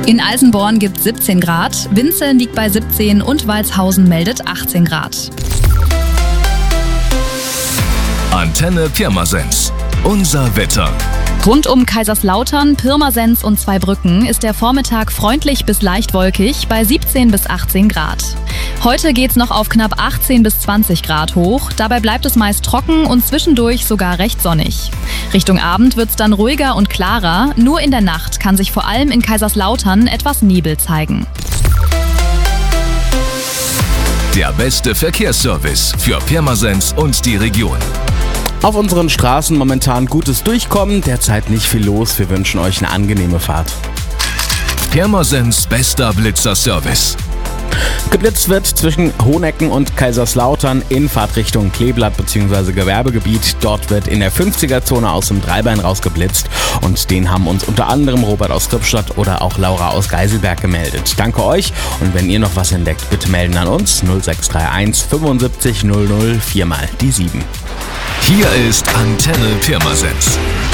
In Alsenborn gibt es 17 Grad, Winzeln liegt bei 17 und Walshausen meldet 18 Grad. Antenne Pirmasens. Unser Wetter. Rund um Kaiserslautern, Pirmasens und Zweibrücken ist der Vormittag freundlich bis leicht wolkig bei 17 bis 18 Grad. Heute geht's noch auf knapp 18 bis 20 Grad hoch, dabei bleibt es meist trocken und zwischendurch sogar recht sonnig. Richtung Abend wird's dann ruhiger und klarer, nur in der Nacht kann sich vor allem in Kaiserslautern etwas Nebel zeigen. Der beste Verkehrsservice für Pirmasens und die Region. Auf unseren Straßen momentan gutes Durchkommen, derzeit nicht viel los. Wir wünschen euch eine angenehme Fahrt. Pirmasens bester Blitzerservice. Geblitzt wird zwischen Hohenecken und Kaiserslautern in Fahrtrichtung Kleeblatt bzw. Gewerbegebiet. Dort wird in der 50er-Zone aus dem Dreibein rausgeblitzt und den haben uns unter anderem Robert aus Krippstadt oder auch Laura aus Geiselberg gemeldet. Danke euch und wenn ihr noch was entdeckt, bitte melden an uns 0631 75 00 4 mal die 7. Hier ist Antenne Pirmasens.